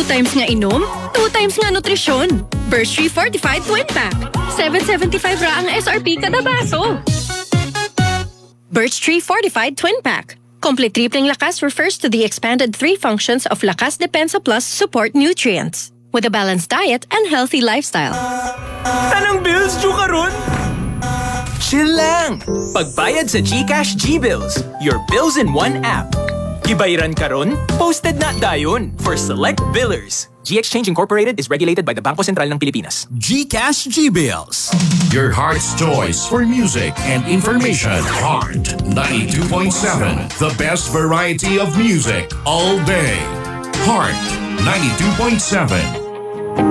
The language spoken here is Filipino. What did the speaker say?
2 times nga inom, 2 times nga nutrisyon. Birch Tree Fortified Twin Pack. 7.75 ra ang SRP kada baso. Birch Tree Fortified Twin Pack. Complete tripling lakas refers to the expanded 3 functions of Lakas Depensa Plus support nutrients. With a balanced diet and healthy lifestyle. Tanang bills due karon? Chill lang! Pagbayad sa GCash G-Bills, your bills in one app. Gibayaran karon, posted na dayon for select billers. G-Exchange Incorporated is regulated by the Bangko Sentral ng Pilipinas. GCash G-Bills. Your heart's choice for music and information. Heart 92.7. The best variety of music all day. Heart 92.7.